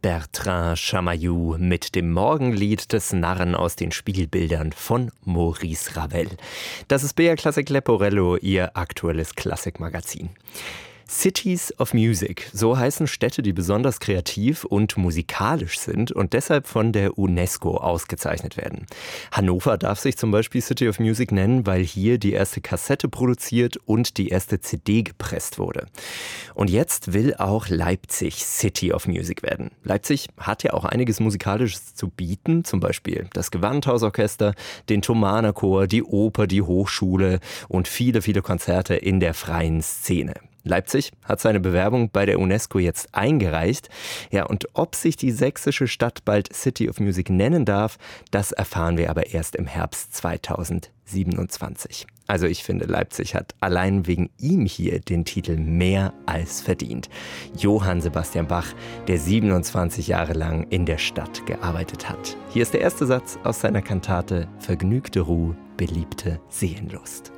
Bertrand Chamayou mit dem Morgenlied des Narren aus den Spiegelbildern von Maurice Ravel. Das ist BR Classic Leporello, Ihr aktuelles Klassikmagazin. Cities of Music, so heißen Städte, die besonders kreativ und musikalisch sind und deshalb von der UNESCO ausgezeichnet werden. Hannover darf sich zum Beispiel City of Music nennen, weil hier die erste Kassette produziert und die erste CD gepresst wurde. Und jetzt will auch Leipzig City of Music werden. Leipzig hat ja auch einiges Musikalisches zu bieten, zum Beispiel das Gewandhausorchester, den Thomaner Chor, die Oper, die Hochschule und viele, viele Konzerte in der freien Szene. Leipzig hat seine Bewerbung bei der UNESCO jetzt eingereicht. Ja, und ob sich die sächsische Stadt bald City of Music nennen darf, das erfahren wir aber erst im Herbst 2027. Also ich finde, Leipzig hat allein wegen ihm hier den Titel mehr als verdient. Johann Sebastian Bach, der 27 Jahre lang in der Stadt gearbeitet hat. Hier ist der erste Satz aus seiner Kantate Vergnügte Ruhe, beliebte Seelenlust.